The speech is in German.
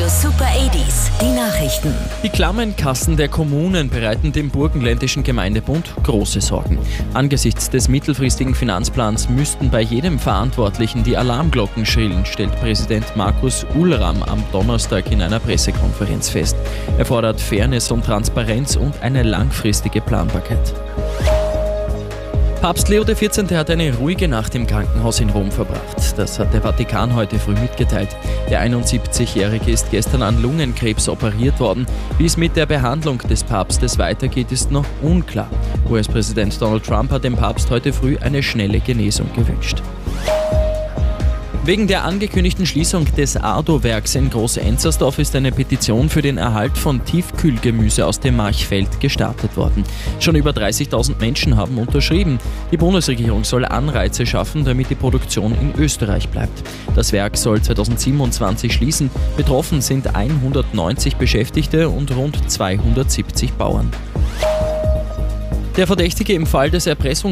Radio Super 80s, die Nachrichten. Die klammen Kassen der Kommunen bereiten dem Burgenländischen Gemeindebund große Sorgen. Angesichts des mittelfristigen Finanzplans müssten bei jedem Verantwortlichen die Alarmglocken schrillen, stellt Präsident Markus Ullram am Donnerstag in einer Pressekonferenz fest. Er fordert Fairness und Transparenz und eine langfristige Planbarkeit. Papst Leo XIV. Hat eine ruhige Nacht im Krankenhaus in Rom verbracht. Das hat der Vatikan heute früh mitgeteilt. Der 71-Jährige ist gestern an Lungenkrebs operiert worden. Wie es mit der Behandlung des Papstes weitergeht, ist noch unklar. US-Präsident Donald Trump hat dem Papst heute früh eine schnelle Genesung gewünscht. Wegen der angekündigten Schließung des Ardo-Werks in Groß-Enzersdorf ist eine Petition für den Erhalt von Tiefkühlgemüse aus dem Marchfeld gestartet worden. Schon über 30.000 Menschen haben unterschrieben. Die Bundesregierung soll Anreize schaffen, damit die Produktion in Österreich bleibt. Das Werk soll 2027 schließen. Betroffen sind 190 Beschäftigte und rund 270 Bauern. Der Verdächtige im Fall des